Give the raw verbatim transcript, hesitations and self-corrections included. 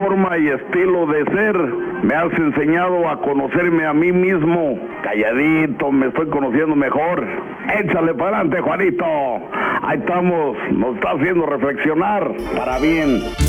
forma y estilo de ser. Me has enseñado a conocerme a mí mismo. Calladito, me estoy conociendo mejor. Échale para adelante, Juanito. Ahí estamos, nos está haciendo reflexionar para bien.